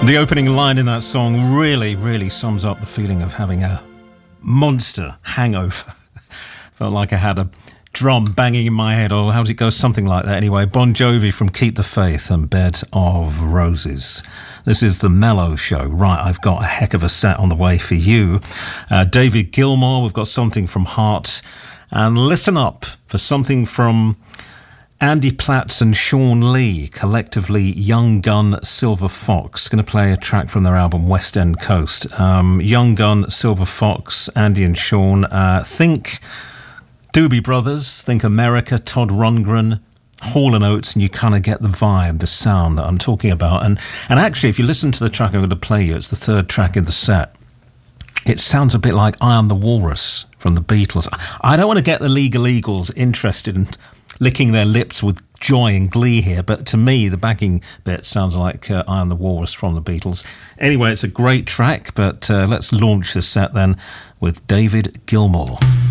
The opening line in that song really sums up the feeling of having a monster hangover. Felt like I had a drum banging in my head, or how does it go? Something like that. Anyway, Bon Jovi from Keep the Faith and Bed of Roses. This is the Mellow Show. Right, I've got a heck of a set on the way for you. David Gilmour, we've got something from Heart. And listen up for something from Andy Platts and Sean Lee, collectively Young Gun, Silver Fox. Going to play a track from their album West End Coast. Young Gun, Silver Fox, Andy and Sean. Think Doobie Brothers, think America, Todd Rundgren, Hall & Oates, and you kind of get the vibe, the sound that I'm talking about. And actually, if you listen to the track I'm going to play you, it's the third track in the set. It sounds a bit like I Am the Walrus from the Beatles. I don't want to get the Legal Eagles interested in licking their lips with joy and glee here, but to me the backing bit sounds like I Am the Walrus from the Beatles. Anyway, it's a great track, but let's launch the set then with David Gilmour.